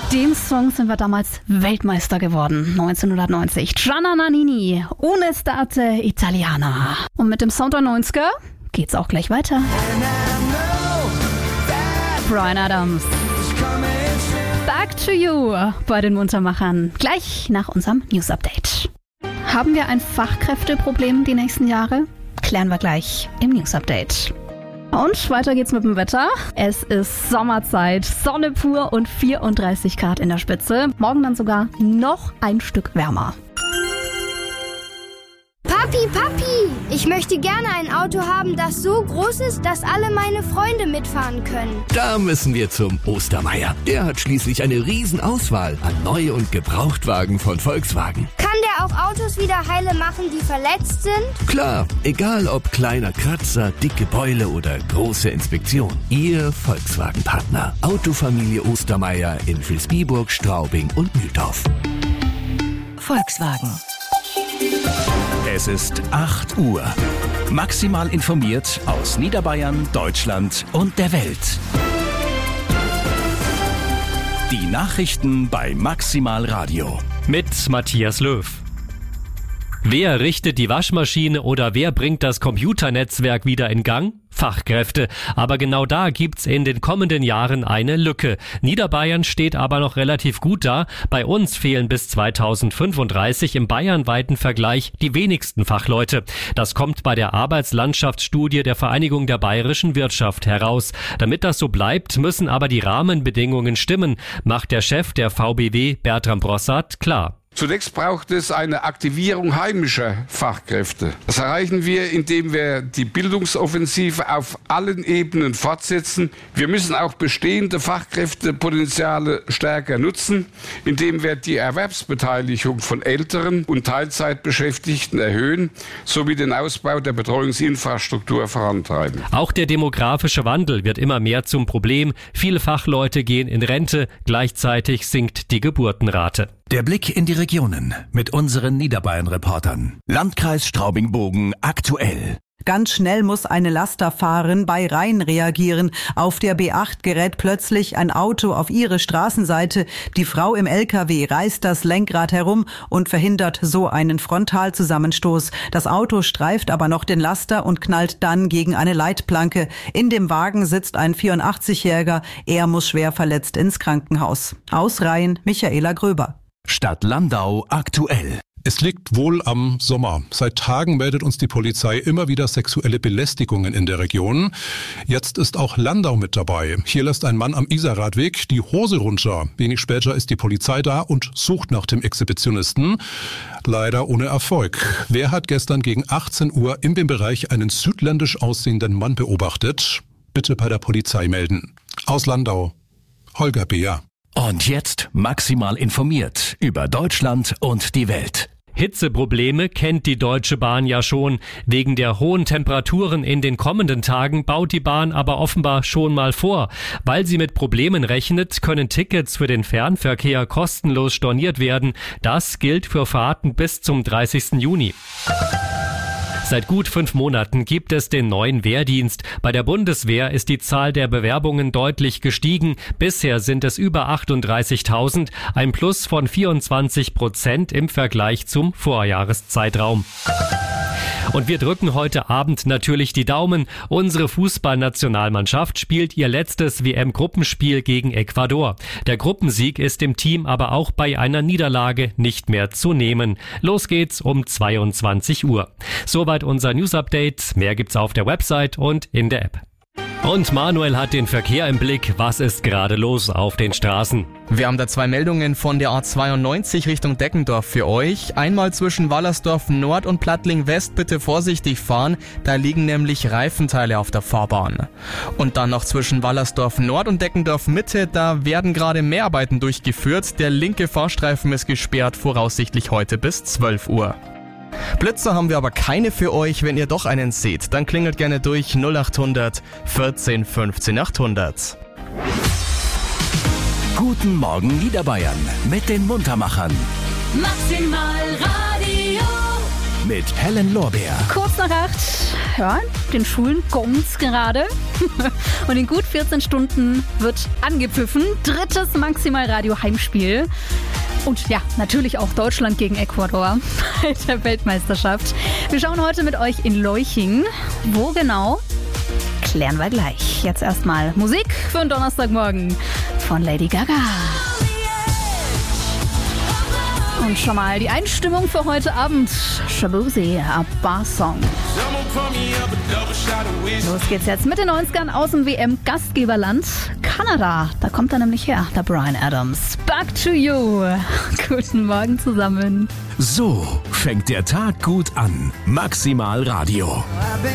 Dem Song sind wir damals Weltmeister geworden, 1990. Gianna Nannini, Un'estate Italiana. Und mit dem Sound der 90er geht's auch gleich weiter. Bryan Adams. Back to You bei den Muntermachern. Gleich nach unserem News Update. Haben wir ein Fachkräfteproblem die nächsten Jahre? Klären wir gleich im News Update. Und weiter geht's mit dem Wetter. Es ist Sommerzeit, Sonne pur und 34 Grad in der Spitze. Morgen dann sogar noch ein Stück wärmer. Papi, ich möchte gerne ein Auto haben, das so groß ist, dass alle meine Freunde mitfahren können. Da müssen wir zum Ostermeier. Der hat schließlich eine Riesenauswahl an Neu- und Gebrauchtwagen von Volkswagen. Kann der auch Autos wieder heile machen, die verletzt sind? Klar, egal ob kleiner Kratzer, dicke Beule oder große Inspektion. Ihr Volkswagen-Partner. Autofamilie Ostermeier in Vilsbiburg, Straubing und Mühldorf. Volkswagen. Es ist 8 Uhr. Maximal informiert aus Niederbayern, Deutschland und der Welt. Die Nachrichten bei Maximal Radio. Mit Matthias Löw. Wer richtet die Waschmaschine oder wer bringt das Computernetzwerk wieder in Gang? Fachkräfte. Aber genau da gibt's in den kommenden Jahren eine Lücke. Niederbayern steht aber noch relativ gut da. Bei uns fehlen bis 2035 im bayernweiten Vergleich die wenigsten Fachleute. Das kommt bei der Arbeitslandschaftsstudie der Vereinigung der bayerischen Wirtschaft heraus. Damit das so bleibt, müssen aber die Rahmenbedingungen stimmen, macht der Chef der VBW Bertram Brossart klar. Zunächst braucht es eine Aktivierung heimischer Fachkräfte. Das erreichen wir, indem wir die Bildungsoffensive auf allen Ebenen fortsetzen. Wir müssen auch bestehende Fachkräftepotenziale stärker nutzen, indem wir die Erwerbsbeteiligung von älteren und Teilzeitbeschäftigten erhöhen, sowie den Ausbau der Betreuungsinfrastruktur vorantreiben. Auch der demografische Wandel wird immer mehr zum Problem. Viele Fachleute gehen in Rente, gleichzeitig sinkt die Geburtenrate. Der Blick in die Regionen mit unseren Niederbayern-Reportern. Landkreis Straubing-Bogen aktuell. Ganz schnell muss eine Lasterfahrerin bei Rhein reagieren. Auf der B8 gerät plötzlich ein Auto auf ihre Straßenseite. Die Frau im LKW reißt das Lenkrad herum und verhindert so einen Frontalzusammenstoß. Das Auto streift aber noch den Laster und knallt dann gegen eine Leitplanke. In dem Wagen sitzt ein 84-Jähriger. Er muss schwer verletzt ins Krankenhaus. Aus Rhein, Michaela Gröber. Stadt Landau aktuell. Es liegt wohl am Sommer. Seit Tagen meldet uns die Polizei immer wieder sexuelle Belästigungen in der Region. Jetzt ist auch Landau mit dabei. Hier lässt ein Mann am Isarradweg die Hose runter. Wenig später ist die Polizei da und sucht nach dem Exhibitionisten. Leider ohne Erfolg. Wer hat gestern gegen 18 Uhr in dem Bereich einen südländisch aussehenden Mann beobachtet? Bitte bei der Polizei melden. Aus Landau, Holger Beer. Und jetzt maximal informiert über Deutschland und die Welt. Hitzeprobleme kennt die Deutsche Bahn ja schon. Wegen der hohen Temperaturen in den kommenden Tagen baut die Bahn aber offenbar schon mal vor. Weil sie mit Problemen rechnet, können Tickets für den Fernverkehr kostenlos storniert werden. Das gilt für Fahrten bis zum 30. Juni. Seit gut 5 Monaten gibt es den neuen Wehrdienst. Bei der Bundeswehr ist die Zahl der Bewerbungen deutlich gestiegen. Bisher sind es über 38.000, ein Plus von 24% im Vergleich zum Vorjahreszeitraum. Und wir drücken heute Abend natürlich die Daumen. Unsere Fußballnationalmannschaft spielt ihr letztes WM-Gruppenspiel gegen Ecuador. Der Gruppensieg ist dem Team aber auch bei einer Niederlage nicht mehr zu nehmen. Los geht's um 22 Uhr. Soweit unser News-Update. Mehr gibt's auf der Website und in der App. Und Manuel hat den Verkehr im Blick. Was ist gerade los auf den Straßen? Wir haben da 2 Meldungen von der A92 Richtung Deckendorf für euch. Einmal zwischen Wallersdorf Nord und Plattling West bitte vorsichtig fahren. Da liegen nämlich Reifenteile auf der Fahrbahn. Und dann noch zwischen Wallersdorf Nord und Deckendorf Mitte. Da werden gerade Mehrarbeiten durchgeführt. Der linke Fahrstreifen ist gesperrt, voraussichtlich heute bis 12 Uhr. Blitzer haben wir aber keine für euch. Wenn ihr doch einen seht, dann klingelt gerne durch 0800 14 15 800. Guten Morgen Niederbayern mit den Muntermachern. Maximal Radio mit Helen Lorbeer. Kurz nach 8, ja, den Schulen gongt's gerade. Und in gut 14 Stunden wird angepfiffen. 3. Maximalradio-Heimspiel. Und ja, natürlich auch Deutschland gegen Ecuador bei der Weltmeisterschaft. Wir schauen heute mit euch in Leuching. Wo genau? Klären wir gleich. Jetzt erstmal Musik für einen Donnerstagmorgen von Lady Gaga. Und schon mal die Einstimmung für heute Abend. Shaboozey, a Bar-Song. Los geht's jetzt mit den 90ern aus dem WM-Gastgeberland Kanada. Da kommt er nämlich her, der Bryan Adams. Back to you. Guten Morgen zusammen. So fängt der Tag gut an. Maximal Radio.